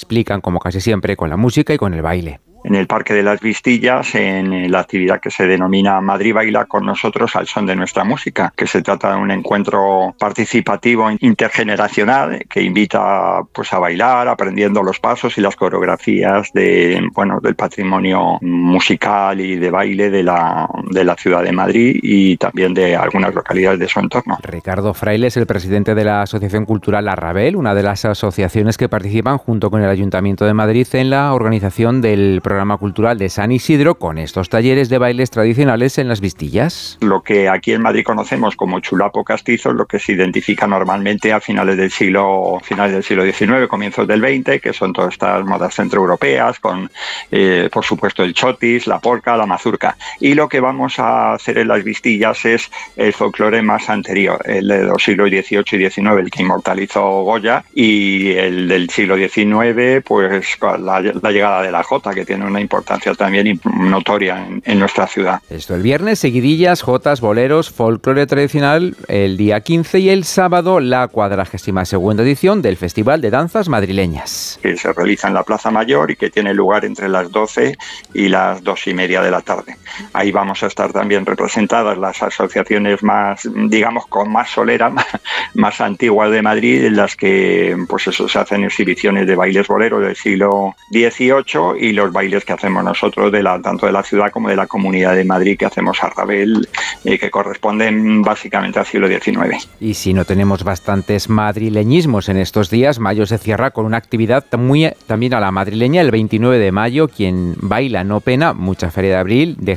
explican, como casi siempre, con la música y con el baile. En el Parque de las Vistillas, en la actividad que se denomina Madrid Baila con nosotros al son de nuestra música, que se trata de un encuentro participativo intergeneracional que invita pues a bailar, aprendiendo los pasos y las coreografías del patrimonio musical y de baile de la ciudad de Madrid y también de algunas localidades de su entorno. Ricardo Fraile es el presidente de la Asociación Cultural Arrabel, una de las asociaciones que participan junto con el Ayuntamiento de Madrid en la organización del programa cultural de San Isidro con estos talleres de bailes tradicionales en las Vistillas. Lo que aquí en Madrid conocemos como chulapo castizo es lo que se identifica normalmente a finales del siglo XIX, comienzos del XX, que son todas estas modas centroeuropeas con, por supuesto, el chotis, la polka, la mazurca. Y lo que vamos a hacer en las Vistillas es el folclore más anterior, el de los siglos XVIII y XIX, el que inmortalizó Goya, y el del siglo XIX, pues la llegada de la jota, que tiene una importancia también notoria en nuestra ciudad. Esto el viernes, seguidillas, jotas, boleros, folclore tradicional el día 15 y el sábado la 42ª edición del Festival de Danzas Madrileñas. Que se realiza en la Plaza Mayor y que tiene lugar entre las 12 y las 2:30 de la tarde. Ahí vamos a estar también representadas las asociaciones más, digamos, con más solera, más antiguas de Madrid, en las que pues eso, se hacen exhibiciones de bailes boleros del siglo XVIII y los bailes que hacemos nosotros tanto de la ciudad como de la Comunidad de Madrid, que hacemos a Arrabel, que corresponden básicamente al siglo XIX. Y si no tenemos bastantes madrileñismos en estos días, mayo se cierra con una actividad muy también a la madrileña, el 29 de mayo, quien baila no pena, mucha feria de abril, de